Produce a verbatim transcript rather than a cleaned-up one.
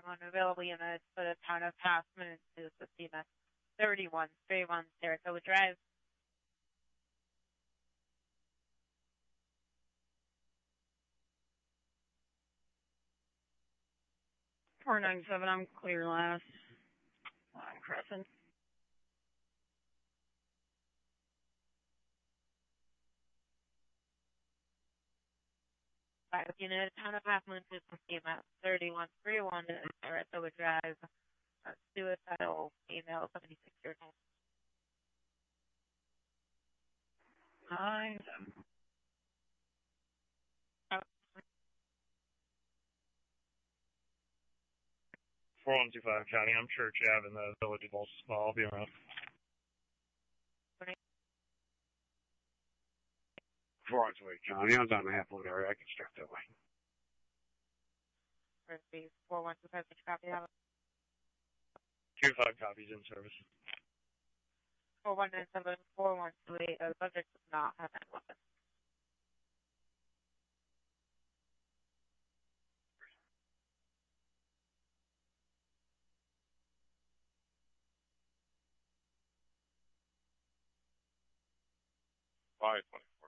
unavailable units for the town of Half Moon to Sistema thirty-one thirty-one Saratoga Drive. four nine seven, I'm clear last. I'm Crescent. Five unit, town of Half Moon to Sistema thirty-one thirty-one Saratoga Drive. Uh, suicidal female, seventy-six years old. Nine seven. four one two five County, I'm Church Ave in the Village of Balsas. I'll be around. four one two eight County, I'm down the Half Moon area. I can start that way. four one two five, copy that. Two five copies in service. four one nine seven, four one two eight, the subject does not have any weapons. five twenty.